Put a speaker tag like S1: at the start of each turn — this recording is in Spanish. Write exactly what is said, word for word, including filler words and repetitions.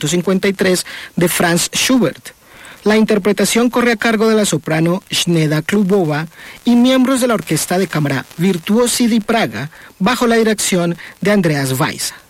S1: ciento cincuenta y tres de Franz Schubert. La interpretación corre a cargo de la soprano Sneda Klubova y miembros de la Orquesta de Cámara Virtuosi di Praga bajo la dirección de Andreas Weissa.